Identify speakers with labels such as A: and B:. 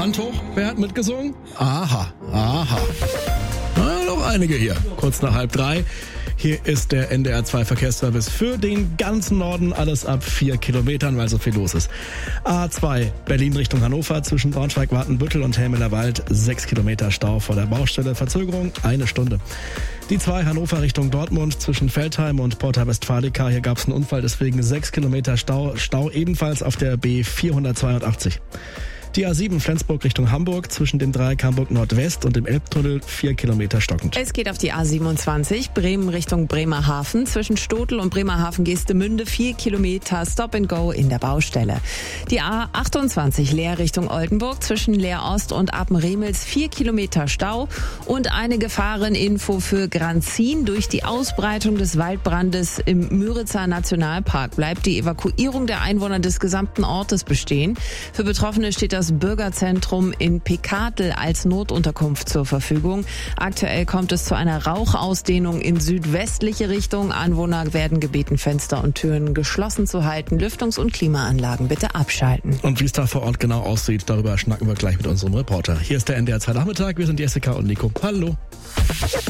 A: Hand hoch, wer hat mitgesungen? Aha. Noch einige hier, kurz nach 2:30. Hier ist der NDR 2 Verkehrsservice für den ganzen Norden, alles ab 4 Kilometern, weil so viel los ist. A2 Berlin Richtung Hannover zwischen Braunschweig, Watenbüttel und Helmelerwald, 6 Kilometer Stau vor der Baustelle, Verzögerung 1 Stunde. Die 2 Hannover Richtung Dortmund zwischen Veltheim und Porta Westfalica, hier gab es einen Unfall, deswegen 6 Kilometer Stau ebenfalls auf der B482. Die A7 Flensburg Richtung Hamburg zwischen dem Dreieck Hamburg Nordwest und dem Elbtunnel 4 Kilometer stockend.
B: Es geht auf die A27 Bremen Richtung Bremerhaven zwischen Stotel und Bremerhaven-Geestemünde 4 Kilometer Stop and Go in der Baustelle. Die A28 Leer Richtung Oldenburg zwischen Leer Ost und Apen-Remels 4 Kilometer Stau und eine Gefahreninfo für Granzin. Durch die Ausbreitung des Waldbrandes im Müritzer Nationalpark bleibt die Evakuierung der Einwohner des gesamten Ortes bestehen. Für Betroffene steht das Bürgerzentrum in Pekatel als Notunterkunft zur Verfügung. Aktuell kommt es zu einer Rauchausdehnung in südwestliche Richtung. Anwohner werden gebeten, Fenster und Türen geschlossen zu halten. Lüftungs- und Klimaanlagen bitte abschalten.
A: Und wie es da vor Ort genau aussieht, darüber schnacken wir gleich mit unserem Reporter. Hier ist der NDR 2 Nachmittag. Wir sind Jessica und Nico. Hallo.